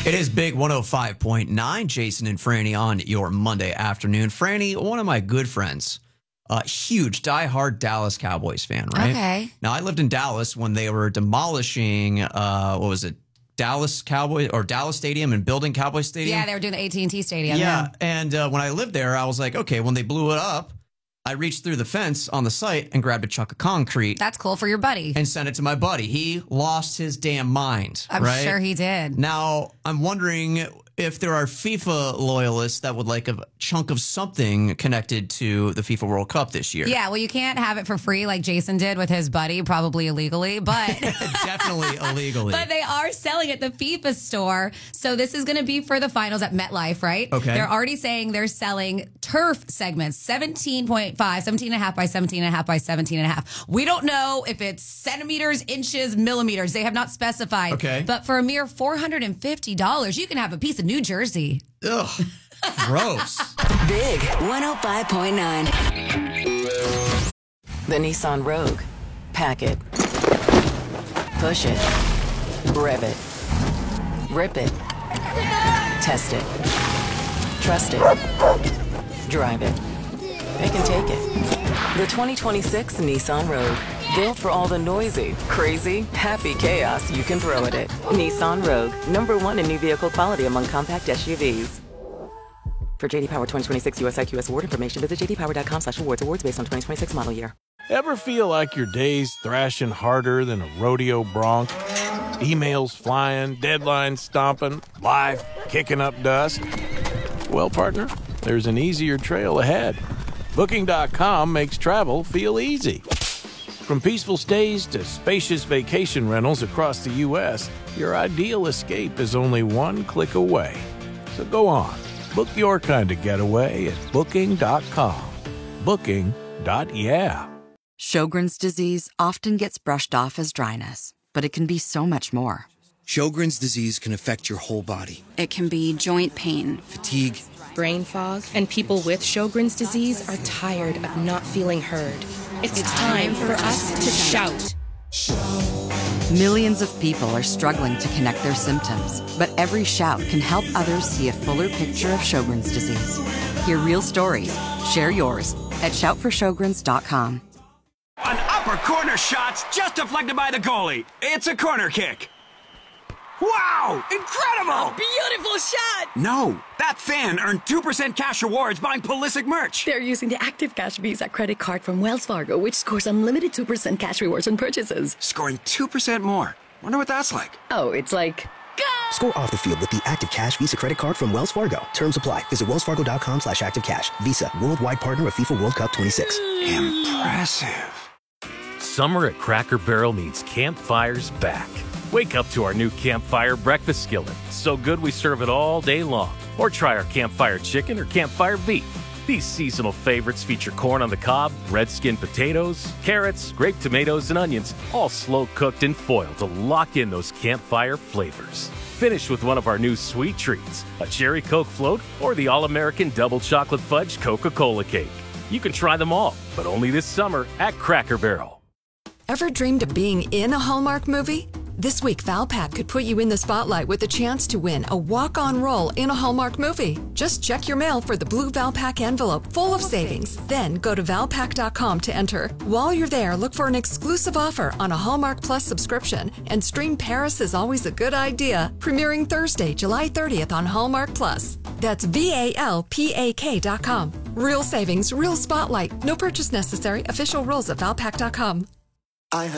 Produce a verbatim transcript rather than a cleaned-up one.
It is Big one oh five point nine, Jason and Franny on your Monday afternoon. Franny, one of my good friends, a huge diehard Dallas Cowboys fan, right? Okay. Now, I lived in Dallas when they were demolishing, uh, what was it, Dallas Cowboys or Dallas Stadium and building Cowboy Stadium? Yeah, they were doing the A T and T Stadium. Yeah, Yeah. and uh, when I lived there, I was like, okay, when they blew it up, I reached through the fence on the site and grabbed a chunk of concrete. That's cool for your buddy. And sent it to my buddy. He lost his damn mind. I'm right? sure he did. Now, I'm wondering if there are FIFA loyalists that would like a chunk of something connected to the FIFA World Cup this year. Yeah, well, you can't have it for free like Jason did with his buddy, probably illegally, but Definitely illegally. but they are selling at the FIFA store. So this is going to be for the finals at MetLife, right? Okay. They're already saying they're selling turf segments, seventeen point five, seventeen and a half by seventeen and a half by seventeen and a half. We don't know if it's centimeters, inches, millimeters. They have not specified. Okay. But for a mere four hundred fifty dollars, you can have a piece of New Jersey. Ugh, gross. Big one oh five point nine. The Nissan Rogue. Pack it. Push it. Rev it. Rip it. Test it. Trust it. Drive it. They can take it. The twenty twenty-six Nissan Rogue. Built for all the noisy, crazy, happy chaos you can throw at it. Nissan Rogue. Number one in new vehicle quality among compact S U Vs. For J D Power twenty twenty-six U S I Q S award information, visit j d power dot com slash awards. Awards based on twenty twenty-six model year. Ever feel like your day's thrashing harder than a rodeo bronc? Emails flying, deadlines stomping, life kicking up dust? Well, partner, there's an easier trail ahead. Booking dot com makes travel feel easy. From peaceful stays to spacious vacation rentals across the U S, your ideal escape is only one click away. So go on, book your kind of getaway at booking dot com. Booking. Yeah. Sjogren's disease often gets brushed off as dryness, but it can be so much more. Sjogren's disease can affect your whole body. It can be joint pain, fatigue, brain fog, and people with Sjogren's disease are tired of not feeling heard. It's, it's time for us to shout. Millions of people are struggling to connect their symptoms, but every shout can help others see a fuller picture of Sjogren's disease. Hear real stories. Share yours at shout for sjogrens dot com. An upper corner shot's just deflected by the goalie. It's a corner kick. Wow! Incredible! Beautiful shot! No, that fan earned two percent cash rewards buying Pulisic merch. They're using the Active Cash Visa credit card from Wells Fargo, which scores unlimited two percent cash rewards on purchases. Scoring two percent more. Wonder what that's like. Oh, it's like... Go! Score off the field with the Active Cash Visa credit card from Wells Fargo. Terms apply. Visit wells fargo dot com slash active cash. Visa, worldwide partner of FIFA World Cup twenty-six. Impressive. Summer at Cracker Barrel means campfires back. Wake up to our new Campfire breakfast skillet. So good we serve it all day long. Or try our Campfire chicken or Campfire beef. These seasonal favorites feature corn on the cob, red skin potatoes, carrots, grape tomatoes, and onions, all slow cooked in foil to lock in those campfire flavors. Finish with one of our new sweet treats, a cherry Coke float or the all-American double chocolate fudge Coca-Cola cake. You can try them all, but only this summer at Cracker Barrel. Ever dreamed of being in a Hallmark movie? This week, Valpak could put you in the spotlight with a chance to win a walk-on role in a Hallmark movie. Just check your mail for the blue Valpak envelope full of savings. Then go to valpak dot com to enter. While you're there, look for an exclusive offer on a Hallmark Plus subscription and stream Paris is Always a Good Idea, premiering Thursday, July thirtieth on Hallmark Plus. That's V A L P A K dot com. Real savings, real spotlight. No purchase necessary. Official rules at valpak dot com.